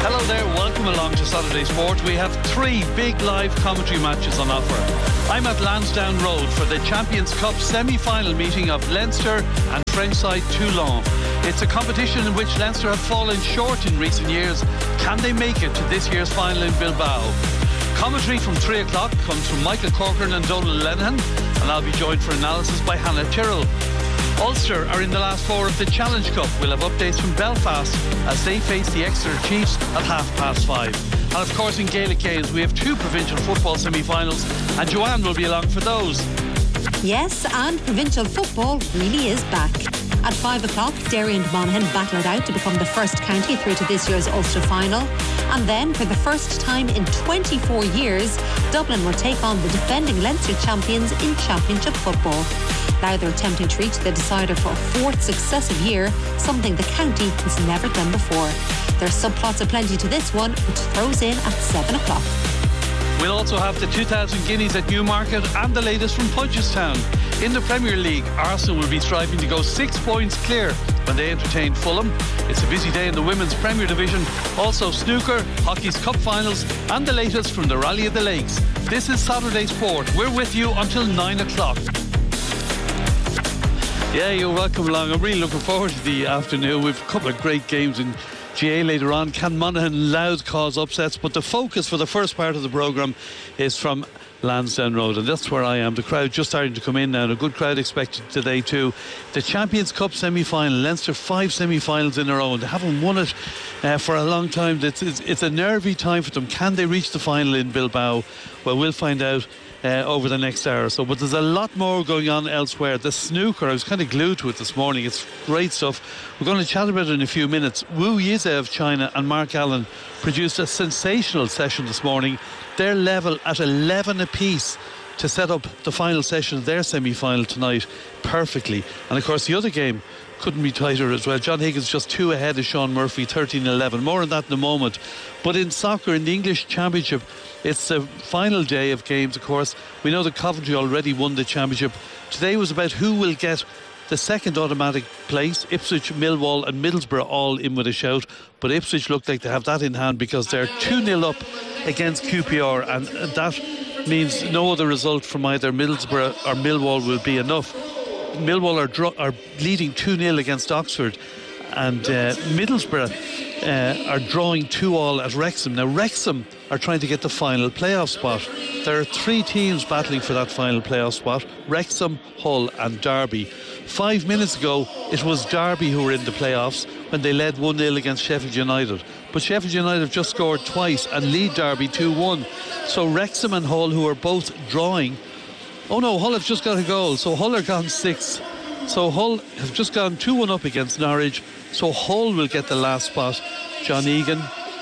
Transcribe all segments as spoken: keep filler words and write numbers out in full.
Hello there, welcome along to Saturday Sport. We have three big live commentary matches on offer. I'm at Lansdowne Road for the Champions Cup semi-final meeting of Leinster and French side Toulon. It's a competition in which Leinster have fallen short in recent years. Can they make it to this year's final in Bilbao? Commentary from three o'clock comes from Michael Corcoran and Donald Lenihan, and I'll be joined for analysis by Hannah Tyrrell. Ulster are in the last four of the Challenge Cup. We'll have updates from Belfast as they face the Exeter Chiefs at half past five. And of course in Gaelic Games we have two provincial football semi-finals, and Joanne will be along for those. Yes, and provincial football really is back. At five o'clock, Derry and Monaghan battle it out to become the first county through to this year's Ulster final. And then, for the first time in twenty-four years, Dublin will take on the defending Leinster champions in Championship football. Now they're attempting to reach the decider for a fourth successive year, something the county has never done before. There's subplots aplenty to this one, which throws in at seven o'clock. We'll also have the two thousand guineas at Newmarket and the latest from Punchestown. In the Premier League, Arsenal will be striving to go six points clear when they entertain Fulham. It's a busy day in the Women's Premier Division. Also snooker, hockey's cup finals and the latest from the Rally of the Lakes. This is Saturday Sport. We're with you until nine o'clock. Yeah, you're welcome along. I'm really looking forward to the afternoon. We've a couple of great games in G A later on. Can Monaghan Louth cause upsets? But the focus for the first part of the programme is from Lansdowne Road, and that's where I am. The crowd just starting to come in now, and a good crowd expected today too. The Champions Cup semi-final, Leinster five semi-finals in a row, and they haven't won it uh, for a long time. It's, it's, it's a nervy time for them. Can they reach the final in Bilbao? Well, we'll find out Uh, over the next hour or so. But there's a lot more going on elsewhere. The snooker, I was kind of glued to it this morning. It's great stuff. We're going to chat about it in a few minutes. Wu Yize of China and Mark Allen produced a sensational session this morning. They're level at eleven apiece to set up the final session of their semi-final tonight perfectly. And of course the other game couldn't be tighter as well. John Higgins just two ahead of Sean Murphy, thirteen eleven. More on that in a moment. But in soccer, in the English Championship, it's the final day of games, of course. We know that Coventry already won the championship. Today was about who will get the second automatic place. Ipswich, Millwall and Middlesbrough all in with a shout. But Ipswich look like they have that in hand because they're two nil up against Q P R, and that means no other result from either Middlesbrough or Millwall will be enough. Millwall are, dro- are leading two nil against Oxford, and uh, Middlesbrough uh, are drawing two all at Wrexham. Now Wrexham are trying to get the final playoff spot. There are three teams battling for that final playoff spot: Wrexham, Hull and Derby. Five minutes ago it was Derby who were in the playoffs when they led one nil against Sheffield United, but Sheffield United have just scored twice and lead Derby two one. So Wrexham and Hull, who are both drawing, oh no, Hull have just got a goal, so Hull are gone six. So Hull have just gone two one up against Norwich, so Hull will get the last spot. John Egan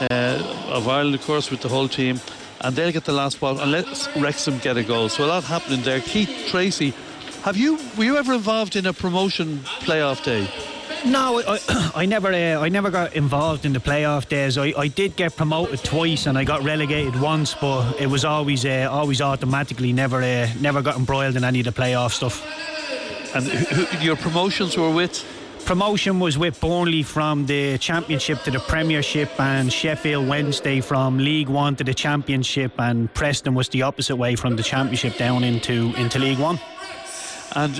uh, of Ireland, of course, with the whole team, and they'll get the last spot unless Wrexham get a goal. So a lot happening there. Keith Tracy, have you were you ever involved in a promotion playoff day? No, I, I never uh, I never got involved in the playoff days. I, I did get promoted twice and I got relegated once, but it was always uh, always automatically, never uh, never got embroiled in any of the playoff stuff. And who, who, your promotions were with? Promotion was with Burnley from the Championship to the Premiership, and Sheffield Wednesday from League One to the Championship, and Preston was the opposite way from the Championship down into, into League One. And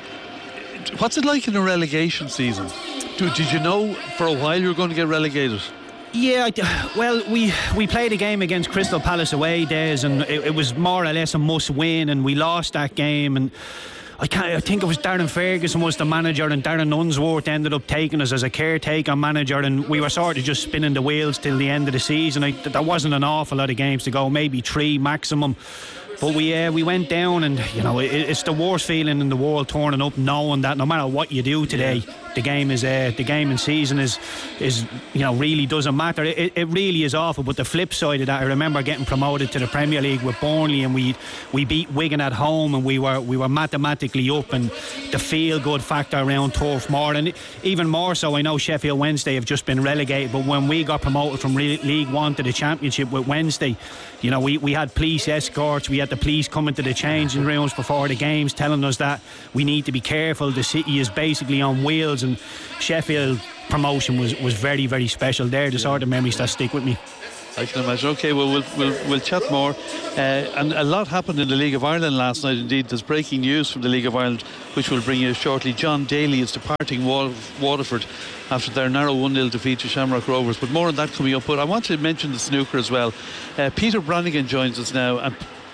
what's it like in a relegation season? Did you know for a while you were going to get relegated? Yeah, well, we we played a game against Crystal Palace away days, and it, it was more or less a must win, and we lost that game. And I can't, I think it was Darren Ferguson was the manager, and Darren Unsworth ended up taking us as a caretaker manager, and we were sort of just spinning the wheels till the end of the season. I, there wasn't an awful lot of games to go, maybe three maximum. But we uh, we went down, and you know it, it's the worst feeling in the world, turning up knowing that no matter what you do today, the game is uh, the game and season is is you know really doesn't matter. It, it really is awful. But the flip side of that, I remember getting promoted to the Premier League with Burnley, and we we beat Wigan at home, and we were we were mathematically up, and the feel good factor around Turf Moor, and even more so. I know Sheffield Wednesday have just been relegated, but when we got promoted from Re- League One to the Championship with Wednesday, you know we we had police escorts, we had the police coming to the changing rooms before the games telling us that we need to be careful. The city is basically on wheels, and Sheffield promotion was, was very, very special. They're the sort of memories that stick with me. I can imagine. Okay, well, we'll we'll, we'll chat more. Uh, and a lot happened in the League of Ireland last night. Indeed, there's breaking news from the League of Ireland, which we'll bring you shortly. John Daly is departing Wal- Waterford after their narrow one nil defeat to Shamrock Rovers. But more on that coming up. But I want to mention the snooker as well. Uh, Peter Brannigan joins us now, and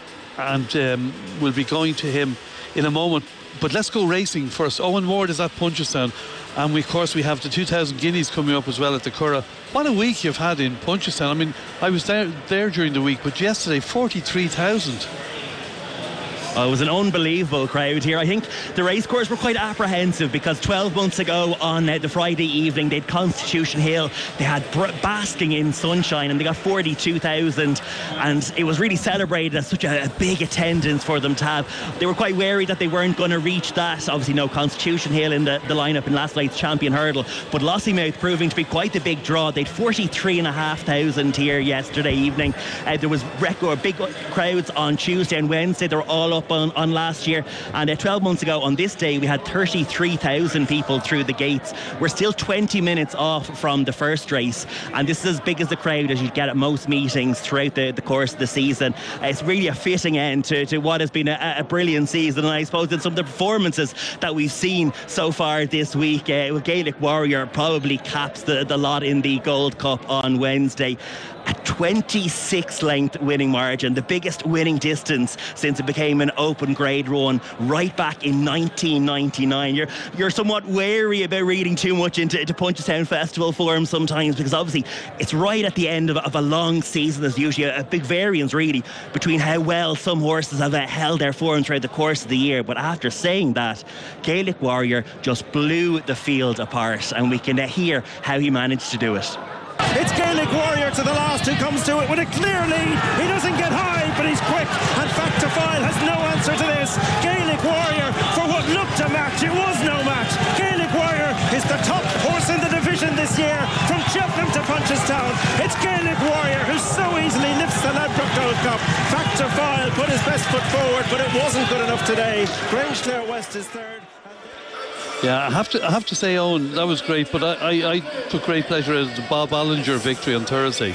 and um, we'll be going to him in a moment. But let's go racing first. Owen Ward is at Punchestown, and we, of course we have the two thousand guineas coming up as well at the Curragh. What a week you've had in Punchestown. I mean, I was there there during the week, but yesterday forty-three thousand. Oh, it was an unbelievable crowd here. I think the racecourse were quite apprehensive because twelve months ago on uh, the Friday evening they'd Constitution Hill, they had br- basking in sunshine, and they got forty-two thousand, and it was really celebrated as such a, a big attendance for them to have. They were quite wary that they weren't going to reach that. Obviously no Constitution Hill in the, the lineup in last night's champion hurdle, but Lossiemouth proving to be quite the big draw. They'd forty-three and a half thousand here yesterday evening. Uh, there was record big crowds on Tuesday and Wednesday. They were all up On, on last year, and uh, twelve months ago on this day we had thirty-three thousand people through the gates. We're still twenty minutes off from the first race, and this is as big as the crowd as you get at most meetings throughout the, the course of the season. Uh, it's really a fitting end to, to what has been a, a brilliant season, and I suppose in some of the performances that we've seen so far this week, uh, Gaelic Warrior probably caps the, the lot in the Gold Cup on Wednesday. A twenty-six length winning margin, the biggest winning distance since it became an open grade one right back in nineteen ninety-nine. You're you're somewhat wary about reading too much into, into Punchestown Festival form sometimes, because obviously it's right at the end of, of a long season. There's usually a, a big variance really between how well some horses have uh, held their form throughout the course of the year. But after saying that, Gaelic Warrior just blew the field apart, and we can uh, hear how he managed to do it. It's Gaelic Warrior to the last who comes to it with a clear lead. He doesn't get high, but he's quick, and Factor File has no answer to this. Gaelic Warrior, for what looked a match, it was no match. Gaelic Warrior is the top horse in the division this year, from Cheltenham to Punchestown. It's Gaelic Warrior who so easily lifts the Ladbroke Gold Cup. Factor File put his best foot forward, but it wasn't good enough today. Grangeclere West is third. Yeah, I have to I have to say, Owen, that was great, but I, I, I took great pleasure in the Bob Ollinger victory on Thursday.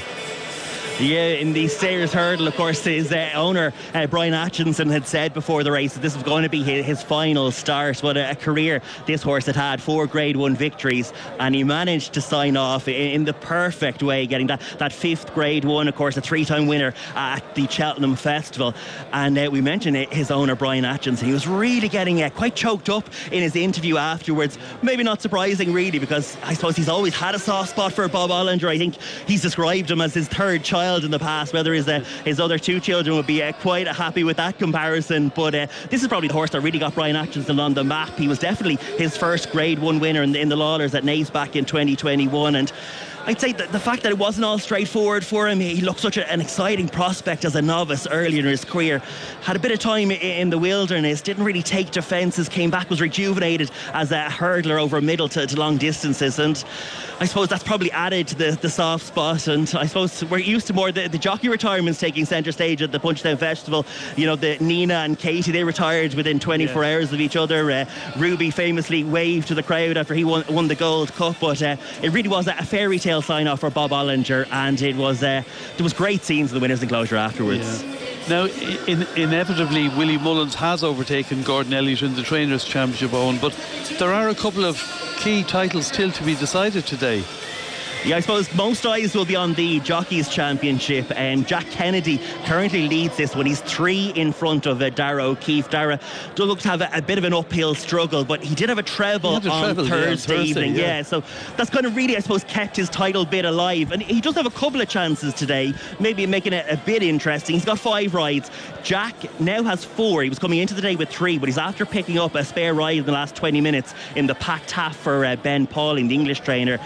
Yeah, in the Stayers Hurdle, of course, his uh, owner, uh, Brian Atkinson, had said before the race that this was going to be his, his final start. What a, a career this horse had had, four Grade one victories, and he managed to sign off in, in the perfect way, getting that, that fifth Grade one, of course, a three-time winner at the Cheltenham Festival. And uh, we mentioned it, his owner, Brian Atkinson, he was really getting uh, quite choked up in his interview afterwards. Maybe not surprising, really, because I suppose he's always had a soft spot for Bob Ollinger. I think he's described him as his third child in the past, whether his, uh, his other two children would be uh, quite happy with that comparison. But uh, this is probably the horse that really got Brian Atkinson on the map. He was definitely his first Grade one winner in the, in the Lawlers at Naas back in twenty twenty-one, and I'd say that the fact that it wasn't all straightforward for him, he looked such a, an exciting prospect as a novice earlier in his career. Had a bit of time in the wilderness, didn't really take defences, came back, was rejuvenated as a hurdler over middle to, to long distances, and I suppose that's probably added to the, the soft spot. And I suppose we're used to more the, the jockey retirements taking centre stage at the Punchestown Festival. You know, the Nina and Katie, they retired within twenty-four yeah. hours of each other. Uh, Ruby famously waved to the crowd after he won, won the Gold Cup, but uh, it really was a fairy tale sign off for Bob Ollinger, and it was uh, there was great scenes in the winners' enclosure afterwards. Yeah. Now, in, inevitably, Willie Mullins has overtaken Gordon Elliott in the Trainers' Championship, Owen, but there are a couple of key titles still to be decided today. Yeah, I suppose most eyes will be on the Jockeys Championship. Um, Jack Kennedy currently leads this one. He's three in front of uh, Dara O'Keefe. Dara does look to have a, a bit of an uphill struggle, but he did have a treble, a on, treble Thursday yeah, on Thursday evening. Yeah. yeah, so that's kind of really, I suppose, kept his title bid alive. And he does have a couple of chances today, maybe making it a bit interesting. He's got five rides. Jack now has four. He was coming into the day with three, but he's after picking up a spare ride in the last twenty minutes in the packed half for uh, Ben Pauling, the English trainer.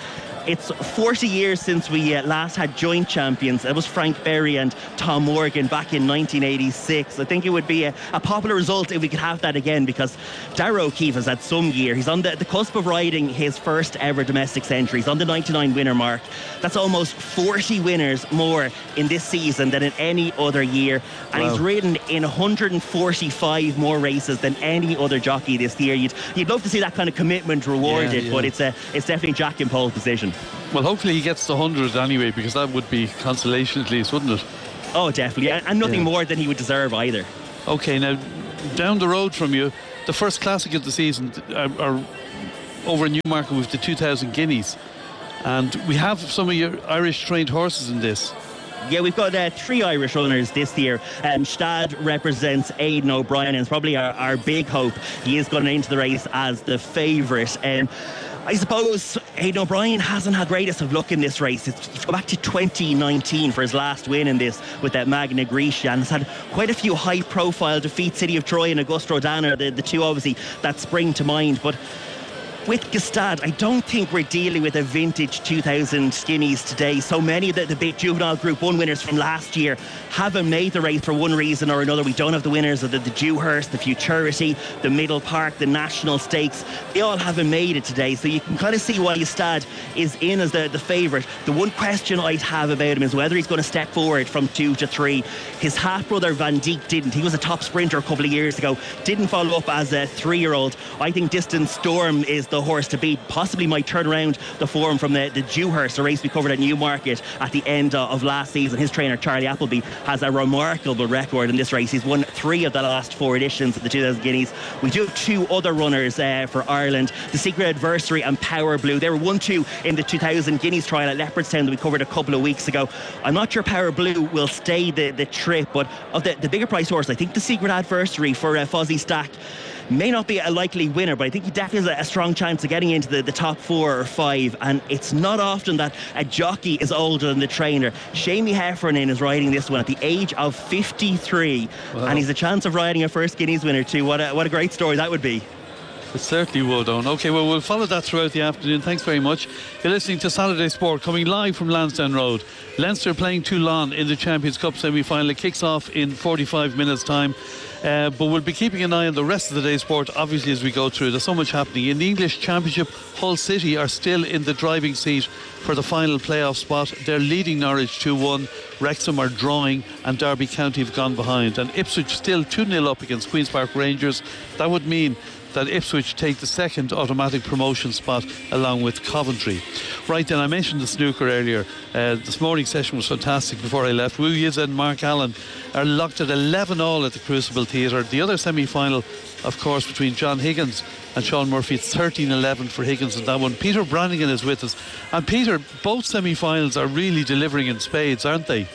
It's forty years since we uh, last had joint champions. It was Frank Berry and Tom Morgan back in nineteen eighty-six. I think it would be a, a popular result if we could have that again, because Darragh O'Keefe has had some year. He's on the, the cusp of riding his first ever domestic century. He's on the ninety-nine winner mark. That's almost forty winners more in this season than in any other year. And wow. He's ridden in one hundred forty-five more races than any other jockey this year. You'd, you'd love to see that kind of commitment rewarded, yeah, yeah. but it's, a, it's definitely Jack in pole position. Well, hopefully he gets the one hundred anyway, because that would be consolation at least, wouldn't it? Oh, definitely. And nothing yeah. more than he would deserve either. OK, now, down the road from you, the first classic of the season are, are over in Newmarket with the two thousand guineas. And we have some of your Irish-trained horses in this. Yeah, we've got uh, three Irish runners this year. Um, Stad represents Aidan O'Brien, and it's probably our, our big hope. He is going into the race as the favourite. Um, I suppose Aidan O'Brien hasn't had greatest of luck in this race. It's go back to twenty nineteen for his last win in this with that Magna Grecia, and has had quite a few high-profile defeats. City of Troy and Augusta Rodano, the, the two obviously that spring to mind. But with Gstaad, I don't think we're dealing with a vintage two thousand guineas today. So many of the, the big juvenile Group one winners from last year haven't made the race for one reason or another. We don't have the winners of the, the Dewhurst, the Futurity, the Middle Park, the National Stakes. They all haven't made it today. So you can kind of see why Gstaad is in as the, the favourite. The one question I'd have about him is whether he's going to step forward from two to three. His half-brother Van Dijk didn't. He was a top sprinter a couple of years ago. Didn't follow up as a three-year-old. I think Distant Storm is the the horse to beat. Possibly might turn around the form from the, the Dewhurst, a race we covered at Newmarket at the end uh, of last season. His trainer Charlie Appleby has a remarkable record in this race. He's won three of the last four editions of the two thousand guineas. We do have two other runners uh, for Ireland, the Secret Adversary and Power Blue. They were one two in the two thousand guineas trial at Leopardstown that we covered a couple of weeks ago. I'm not sure Power Blue will stay the, the trip, but of the, the bigger price horse, I think the Secret Adversary for uh, Fozzie Stack may not be a likely winner, but I think he definitely has a, a strong chance of getting into the, the top four or five. And it's not often that a jockey is older than the trainer. Shamie Heffernan is riding this one at the age of fifty-three. Wow. And he's a chance of riding a first Guineas winner too. What a, what a great story that would be. It certainly would, Owen. OK, well, we'll follow that throughout the afternoon. Thanks very much. You're listening to Saturday Sport, coming live from Lansdowne Road. Leinster playing Toulon in the Champions Cup semi-final. It kicks off in forty-five minutes' time. Uh, but we'll be keeping an eye on the rest of the day's sport, obviously, as we go through. There's so much happening. In the English Championship, Hull City are still in the driving seat for the final playoff spot. They're leading Norwich two one. Wrexham are drawing, and Derby County have gone behind. And Ipswich still two nil up against Queen's Park Rangers. That would mean that Ipswich take the second automatic promotion spot along with Coventry. Right then, I mentioned the snooker earlier. Uh, this morning's session was fantastic before I left. Wu Yiz and Mark Allen are locked at eleven all at the Crucible Theatre. The other semi-final, of course, between John Higgins and Sean Murphy, it's thirteen eleven for Higgins in that one. Peter Brannigan is with us. And Peter, both semi-finals are really delivering in spades, aren't they?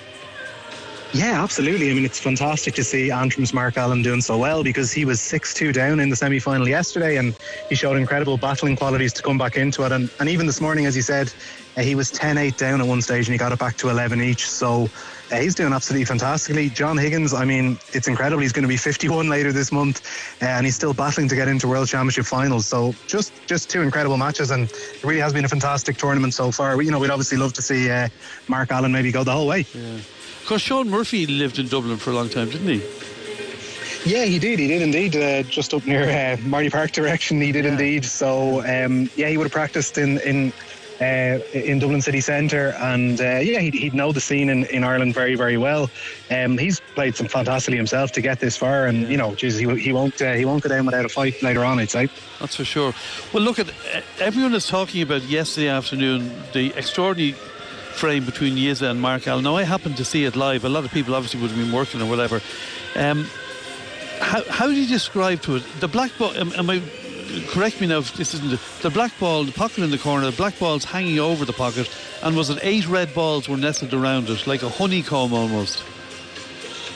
Yeah, absolutely. I mean, it's fantastic to see Antrim's Mark Allen doing so well, because he was six two down in the semi-final yesterday, and he showed incredible battling qualities to come back into it. And, and even this morning, as you said, uh, he was ten eight down at one stage and he got it back to eleven each. So uh, he's doing absolutely fantastically. John Higgins, I mean, it's incredible. He's going to be fifty-one later this month, uh, and he's still battling to get into World Championship finals. So just, just two incredible matches, and it really has been a fantastic tournament so far. You know, we'd obviously love to see uh, Mark Allen maybe go the whole way. Yeah. Of course, Sean Murphy lived in Dublin for a long time, didn't he? Yeah, he did. He did indeed. Uh, just up near uh, Marty Park direction, he did yeah. indeed. So, um, yeah, he would have practiced in in uh, in Dublin City Centre, and uh, yeah, he'd, he'd know the scene in, in Ireland very, very well. Um, he's played some fantastically himself to get this far, and yeah. you know, geez, he, he won't uh, he won't go down without a fight later on, I'd say. That's for sure. Well, look at uh, everyone is talking about yesterday afternoon the extraordinary frame between Yiz and Mark Allen. Now, I happened to see it live. A lot of people obviously would have been working or whatever. Um, how, how do you describe to it the black ball? Am, am I correct me now if this isn't the, the black ball, the pocket in the corner, the black ball's hanging over the pocket, and was it eight red balls were nestled around it like a honeycomb almost?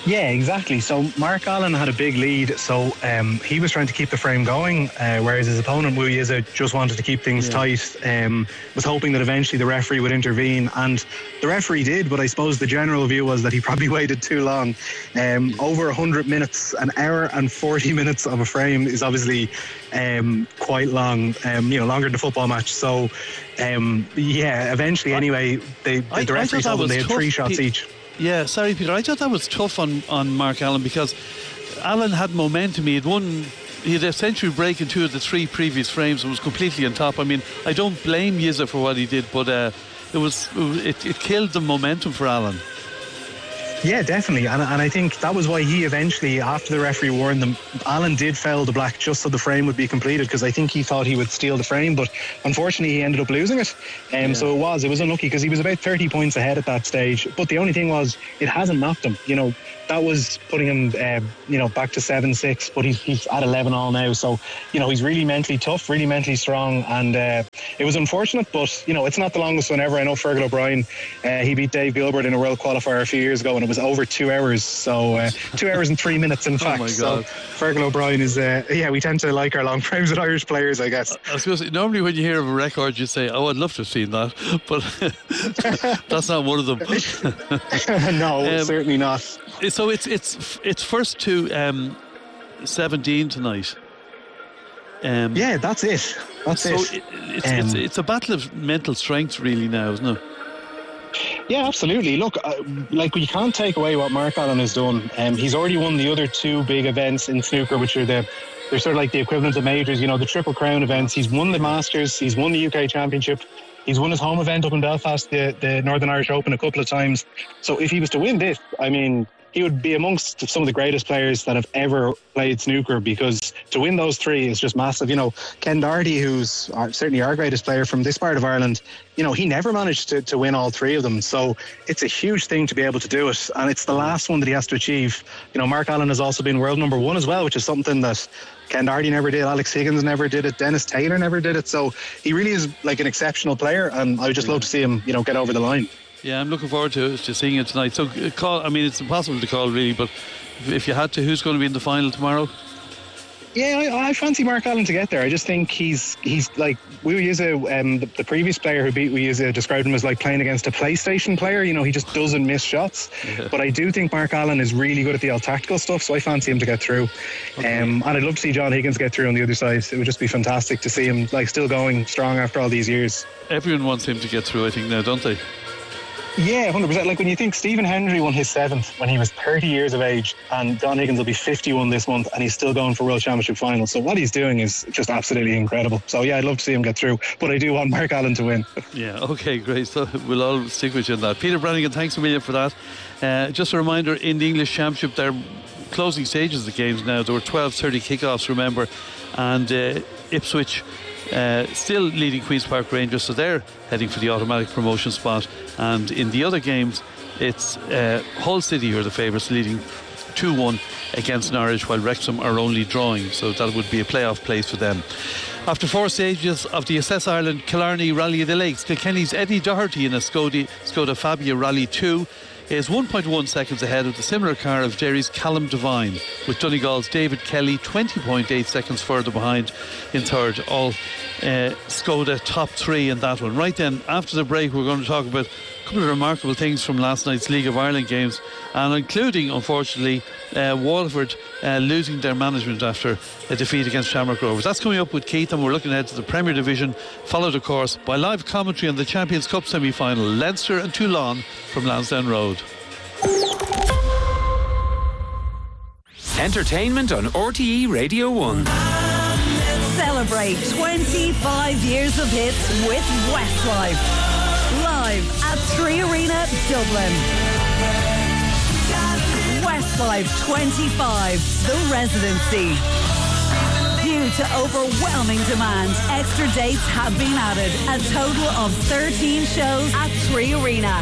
Yeah, exactly. So Mark Allen had a big lead, so um, he was trying to keep the frame going, uh, whereas his opponent, Wu Yiza, just wanted to keep things yeah. tight, um, was hoping that eventually the referee would intervene, and the referee did, but I suppose the general view was that he probably waited too long. Um, over one hundred minutes, an hour and forty minutes of a frame is obviously um, quite long, um, you know, longer than a football match. So, um, yeah, eventually anyway, they, the I, referee told them they had three shots Pe- each. Yeah, sorry, Peter. I thought that was tough on, on Mark Allen because Allen had momentum. He had won, he had a century break in two of the three previous frames and was completely on top. I mean, I don't blame Yiza for what he did, but uh, it was it, it killed the momentum for Allen. Yeah, definitely. And, and I think that was why he eventually, after the referee warned them, Allen did foul the black just so the frame would be completed, because I think he thought he would steal the frame, but unfortunately he ended up losing it. Um, yeah. So it was, it was unlucky because he was about thirty points ahead at that stage. But the only thing was, it hasn't knocked him. You know, that was putting him, uh, you know, back to seven six, but he's, he's at eleven all now. So, you know, he's really mentally tough, really mentally strong. And uh, it was unfortunate, but, you know, it's not the longest one ever. I know Fergal O'Brien, uh, he beat Dave Gilbert in a world qualifier a few years ago, and it was over two hours. So uh, two hours and three minutes, in fact. Oh my So God. Fergal O'Brien is, uh, yeah, we tend to like our long frames with Irish players, I guess. I was going to say, normally when you hear of a record, you say, oh, I'd love to have seen that. But that's not one of them. No, um, certainly not. So it's it's it's first to um, seventeen tonight. Um, yeah, that's it. That's so it. it it's, um, it's it's a battle of mental strength, really, now, isn't it? Yeah, absolutely. Look, uh, like, we can't take away what Mark Allen has done. Um, he's already won the other two big events in snooker, which are the they're sort of like the equivalent of majors. You know, the Triple Crown events. He's won the Masters. He's won the U K Championship. He's won his home event up in Belfast, the, the Northern Irish Open, a couple of times. So if he was to win this, I mean, he would be amongst some of the greatest players that have ever played snooker, because to win those three is just massive. You know, Ken Doherty, who's our, certainly our greatest player from this part of Ireland, you know, he never managed to, to win all three of them. So it's a huge thing to be able to do it. And it's the last one that he has to achieve. You know, Mark Allen has also been world number one as well, which is something that Ken Doherty never did, Alex Higgins never did it, Dennis Taylor never did it. So he really is like an exceptional player, and I would just love to see him, you know, get over the line. Yeah, I'm looking forward to, to seeing it tonight. So, call. I mean, it's impossible to call, really, but if you had to, who's going to be in the final tomorrow? Yeah, I, I fancy Mark Allen to get there. I just think he's he's like Wu Yiza, um, the, the previous player who beat Wu Yiza described him as like playing against a PlayStation player. You know, he just doesn't miss shots. Yeah. But I do think Mark Allen is really good at the all tactical stuff, so I fancy him to get through. Okay. Um, and I'd love to see John Higgins get through on the other side. It would just be fantastic to see him like still going strong after all these years. Everyone wants him to get through, I think, now, don't they? Yeah, one hundred percent. Like, when you think Stephen Hendry won his seventh when he was thirty years of age, and John Higgins will be fifty-one this month, and he's still going for World Championship finals. So what he's doing is just absolutely incredible. So yeah, I'd love to see him get through, but I do want Mark Allen to win. Yeah, okay, great. So we'll all stick with you on that. Peter Brannigan, thanks a million for that. Uh, just a reminder, in the English Championship, they're closing stages of the games now. There were twelve thirty kickoffs, remember, and uh, Ipswich Uh, still leading Queen's Park Rangers, so they're heading for the automatic promotion spot. And in the other games, it's uh, Hull City who are the favourites, leading two one against Norwich, while Wrexham are only drawing, so that would be a playoff place for them. After four stages of the Assess Ireland Killarney Rally of the Lakes, Kilkenny's Eddie Doherty in a Skoda, Skoda Fabia Rally two is one point one seconds ahead of the similar car of Derry's Callum Devine, with Donegal's David Kelly twenty point eight seconds further behind in third. All uh, Skoda top three in that one. Right then, after the break, we're going to talk about a couple of remarkable things from last night's League of Ireland games, and including, unfortunately, uh, Waterford uh, losing their management after a defeat against Shamrock Rovers. That's coming up with Keith, and we're looking ahead to the Premier Division, followed of course by live commentary on the Champions Cup semi-final, Leinster and Toulon from Lansdowne Road. Entertainment on R T E Radio one. Celebrate twenty-five years of hits with Westlife. Live at Three Arena, Dublin. Westlife twenty-five, The Residency. Due to overwhelming demand, extra dates have been added. A total of thirteen shows at Three Arena.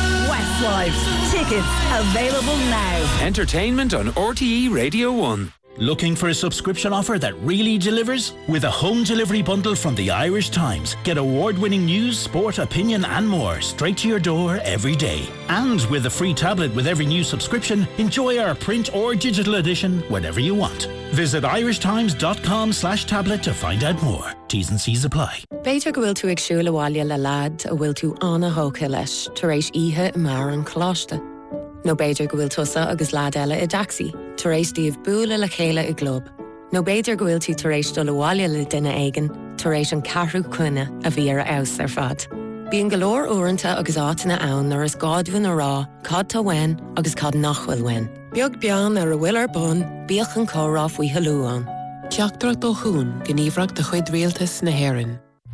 Westlife. Tickets available now. Entertainment on R T E Radio one. Looking for a subscription offer that really delivers? With a home delivery bundle from the Irish Times, get award-winning news, sport, opinion and more straight to your door every day. And with a free tablet with every new subscription, enjoy our print or digital edition whenever you want. Visit irishtimes.com slash tablet to find out more. T's and C's apply. Beidir go bhfuil tú ag siúla bhaile le lad a bhfuil tú anna hóca leis tar éis ihe i mar an chláiste. No beidir go bhfuil tusa agus lad eile i daxi tar éis díobh búla le chéile i glob. No beidir go bhfuil tú tar éis dul bhaile le duine éigen tar éis an carrú cuine a bhí ar aus ar fad. Bíon golóir uaireanta agus átainna ann ar is gádhuin a rá, cad tá wein agus cad nachhfuil wein. Beag bean ar a bhfuil ar bun, bíoch an córá faoi halúán. Teachtar do hún gníomhreacht de chuid rialtas na hÉireann.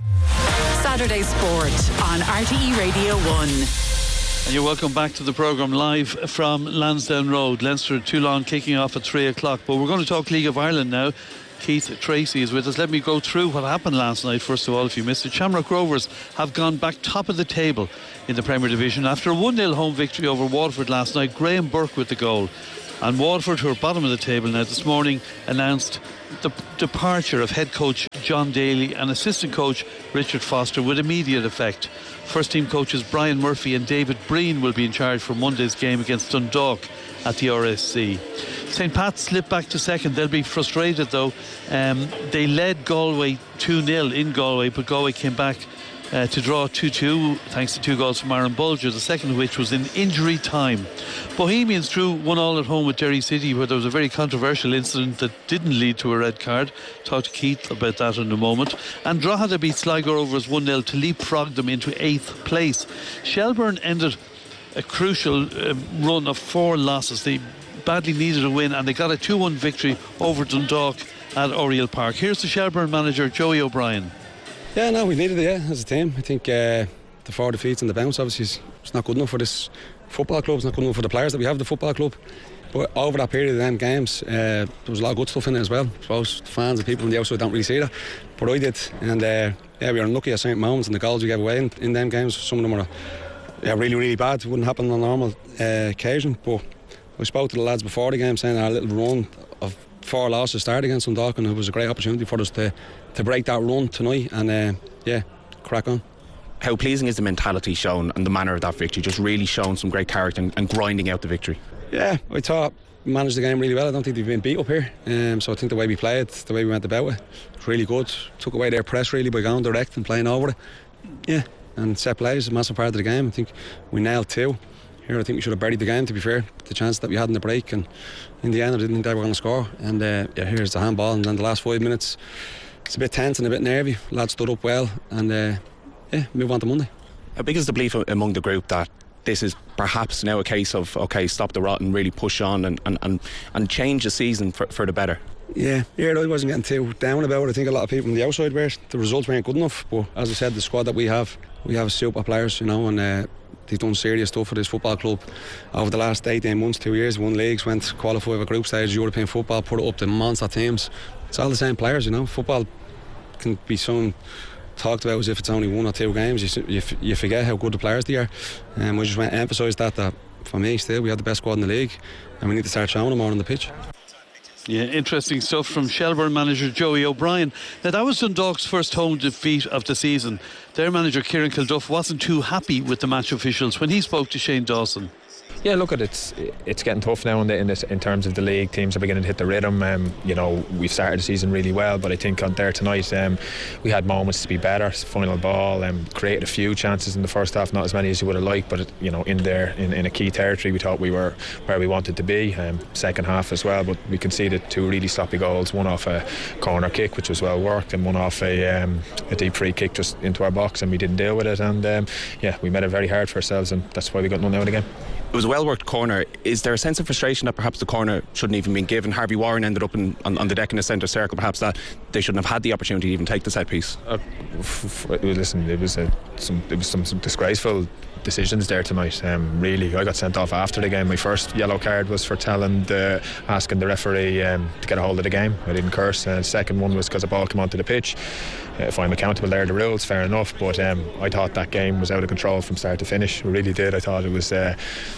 Saturday Sport on R T E Radio one. And you're welcome back to the programme live from Lansdowne Road. Leinster Toulon kicking off at three o'clock. But we're going to talk League of Ireland now. Keith Tracy is with us. Let me go through what happened last night. First of all, if you missed it, Shamrock Rovers have gone back top of the table in the Premier Division after a one nil home victory over Waterford last night. Graham Burke with the goal. And Waterford, who are bottom of the table now, this morning announced the departure of head coach John Daly and assistant coach Richard Foster with immediate effect. First team coaches Brian Murphy and David Breen will be in charge for Monday's game against Dundalk at the R S C. Saint Pat's slipped back to second. They'll be frustrated though. Um, they led Galway two nil in Galway, but Galway came back uh, to draw two two thanks to two goals from Aaron Bulger, the second of which was in injury time. Bohemians drew one all at home with Derry City, where there was a very controversial incident that didn't lead to a red card. Talk to Keith about that in a moment. And Drogheda beat Sligo Rovers one nil to leapfrog them into eighth place. Shelbourne ended a crucial uh, run of four losses. They badly needed a win and they got a two one victory over Dundalk at Oriel Park. Here's the Shelbourne manager Joey O'Brien. Yeah, no, we needed it, yeah, as a team. I think uh, the four defeats and the bounce obviously is it's not good enough for this football club. It's not good enough for the players that we have, the football club. But over that period of them games, uh, there was a lot of good stuff in it as well. I suppose the fans and people from the outside don't really see that, but I did. And uh, yeah, we were unlucky at certain moments, and the goals we gave away in, in them games, some of them were yeah, really, really bad. It wouldn't happen on a normal uh, occasion. But I spoke to the lads before the game saying our little run of four losses started against Dundalk, and it was a great opportunity for us to, to break that run tonight and uh, yeah, crack on. How pleasing is the mentality shown and the manner of that victory? Just really showing some great character and, and grinding out the victory. Yeah, I thought we managed the game really well. I don't think they've been beat up here, um, so I think the way we played, the way we went about it, was really good. Took away their press really by going direct and playing over it. Yeah, and set plays is a massive part of the game. I think we nailed two. Here I think we should have buried the game, to be fair, the chance that we had in the break, and in the end I didn't think they were going to score. And uh, yeah, here's the handball, and then the last five minutes it's a bit tense and a bit nervy. Lads stood up well, and uh, yeah, move on to Monday. How big is the belief among the group that this is perhaps now a case of okay, stop the rot and really push on and, and, and, and change the season for, for the better? Yeah, yeah, I wasn't getting too down about it. I think a lot of people from the outside were. The results weren't good enough, but as I said, the squad that we have, we have super players, you know, and uh, they've done serious stuff for this football club over the last eighteen months, two years. Won leagues, went qualified for group stage, European football, put it up to monster teams. It's all the same players, you know. Football can be something talked about as if it's only one or two games. You, you, you forget how good the players they are. And um, we just want to emphasise that, that for me still we have the best squad in the league, and we need to start showing them more on the pitch. Yeah, interesting stuff from Shelbourne manager Joey O'Brien. Now, that was Dundalk's first home defeat of the season. Their manager Kieran Kilduff wasn't too happy with the match officials when he spoke to Shane Dawson. Yeah, look, at it's it's getting tough now in, the, in, this, in terms of the league. Teams are beginning to hit the rhythm. Um, you know, we've started the season really well, but I think on there tonight um, we had moments to be better. Final ball, um, created a few chances in the first half, not as many as you would have liked, but you know, in there in, in a key territory, we thought we were where we wanted to be. Um, second half as well, but we conceded two really sloppy goals. One off a corner kick, which was well worked, and one off a, um, a deep free kick just into our box, and we didn't deal with it. And um, yeah, we made it very hard for ourselves, and that's why we got none out of the game. It was a well-worked corner. Is there a sense of frustration that perhaps the corner shouldn't even been given? Harvey Warren ended up in, on, on the deck in the centre circle. Perhaps that they shouldn't have had the opportunity to even take the set piece. Uh, f- f- listen, it was a, some, it was some, some disgraceful decisions there tonight. Um, really, I got sent off after the game. My first yellow card was for telling the asking the referee um, to get a hold of the game. I didn't curse. Uh, the second one was because a ball came onto the pitch. Uh, if I'm accountable there, the rules, fair enough. But um, I thought that game was out of control from start to finish. I really did. I thought it was uh,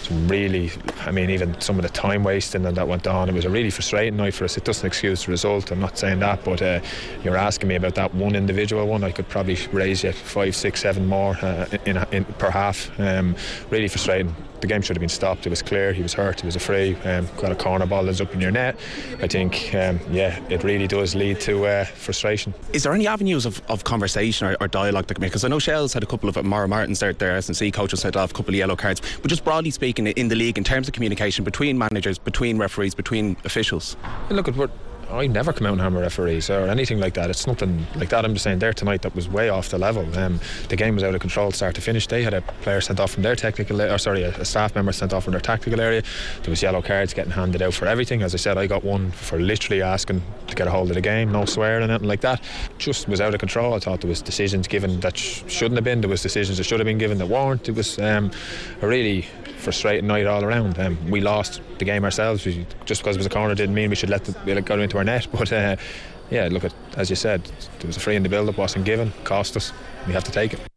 some really, I mean, even some of the time wasting and that went on. It was a really frustrating night for us. It doesn't excuse the result, I'm not saying that, but uh, you're asking me about that one individual one. I could probably raise you five, six, seven more uh, in, in per half. Um, really frustrating. The game should have been stopped. It was clear he was hurt. It was a free. Um, got a corner ball that's up in your net. I think, um, yeah, it really does lead to uh, frustration. Is there any avenues of, of conversation or, or dialogue that can make? Because I know Shell's had a couple of Maura Martins, their, their S and C coach, has had off a couple of yellow cards. But just broadly speaking, in the league, in terms of communication between managers, between referees, between officials. Look, at what. I never come out and hammer referees or anything like that. It's nothing like that. I'm just saying there tonight that was way off the level. Um, the game was out of control start to finish. They had a player sent off from their technical, or sorry, a, a staff member sent off from their tactical area. There was yellow cards getting handed out for everything. As I said, I got one for literally asking to get a hold of the game, no swearing and anything like that. Just was out of control. I thought there was decisions given that sh- shouldn't have been. There was decisions that should have been given that weren't. It was um, a really frustrating night all around. Um, we lost the game ourselves. We, just because it was a corner didn't mean we should let the, let it go into our net. But uh, yeah, look, at, as you said, there was a free in the build-up, wasn't given, cost us. We have to take it.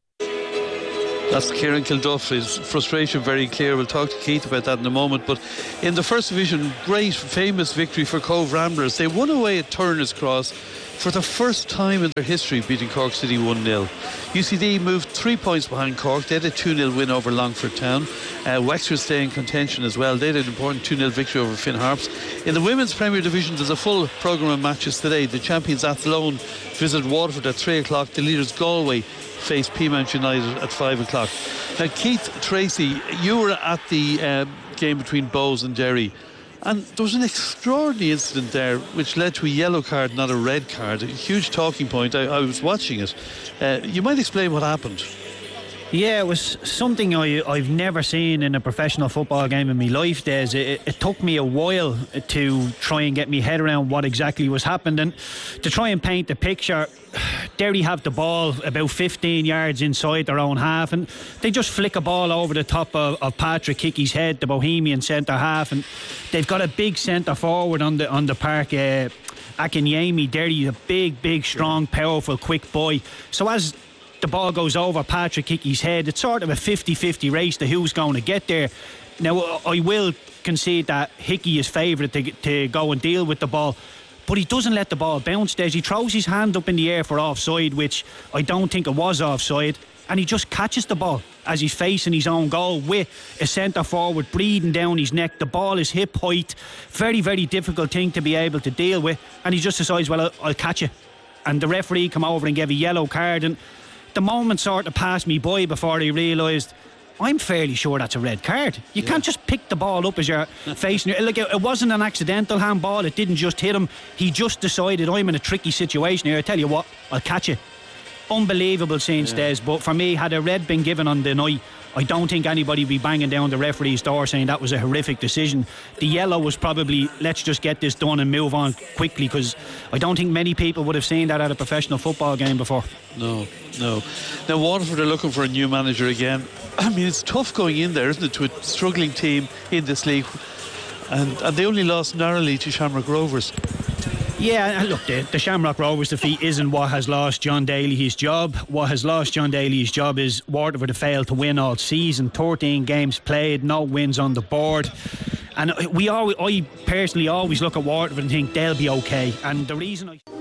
That's Kieran Kilduff. His frustration very clear. We'll talk to Keith about that in a moment. But in the First Division, great famous victory for Cove Ramblers. They won away at Turner's Cross for the first time in their history, beating Cork City one nil. U C D moved three points behind Cork. They had a two nil win over Longford Town. uh, Wexford stay in contention as well. They had an important two nil victory over Finn Harps. In the Women's Premier Division, there's a full programme of matches today. The champions Athlone visit Waterford at three o'clock. The leaders Galway face Peamount United at five o'clock. Now, Keith Tracy, you were at the um, game between Bows and Derry, and there was an extraordinary incident there which led to a yellow card, not a red card. A huge talking point. I, I was watching it. Uh, you might explain what happened. Yeah, it was something I, I've never seen in a professional football game in my life, Des. It, it took me a while to try and get my head around what exactly was happening. And to try and paint the picture, Derry have the ball about fifteen yards inside their own half, and they just flick a ball over the top of, of Patrick Hickey's head, the Bohemian centre half, and they've got a big centre forward on the on the park, uh, Akinyemi. Derry, a big, big, strong, powerful, quick boy. So as the ball goes over Patrick Hickey's head, it's sort of a fifty-fifty race to who's going to get there. Now, I will concede that Hickey is favourite to, to go and deal with the ball, but he doesn't let the ball bounce. There, he throws his hand up in the air for offside, which I don't think it was offside, and he just catches the ball as he's facing his own goal with a centre forward breathing down his neck. The ball is hip height, very, very difficult thing to be able to deal with, and he just decides, well, I'll, I'll catch it. And the referee come over and gave a yellow card, and the moment sort of passed me by before I realised I'm fairly sure that's a red card. You yeah. can't just pick the ball up as you're facing it. Like, it wasn't an accidental handball. It didn't just hit him. He just decided, I'm in a tricky situation here. I tell you what, I'll catch it. Unbelievable scene, yeah. Des. But for me, had a red been given on the night, I don't think anybody would be banging down the referee's door saying that was a horrific decision. The yellow was probably, let's just get this done and move on quickly, because I don't think many people would have seen that at a professional football game before. No, no. Now, Waterford are looking for a new manager again. I mean, it's tough going in there, isn't it, to a struggling team in this league, and, and they only lost narrowly to Shamrock Rovers. Yeah, look, the, the Shamrock Rovers defeat isn't what has lost John Daly his job. What has lost John Daly his job is Waterford have failed to win all season. thirteen games played, no wins on the board. And we always, I personally always look at Waterford and think they'll be okay. And the reason I...